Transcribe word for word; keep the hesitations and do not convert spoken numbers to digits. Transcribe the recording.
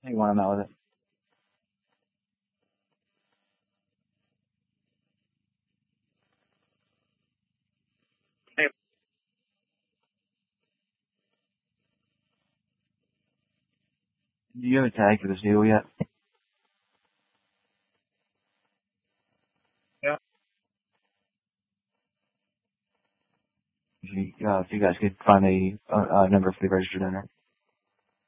Hang on, I'm out with it. Hey. Do you have a tag for this deal yet? Yeah. If you, uh, if you guys could find a, uh, uh, number for the registered owner.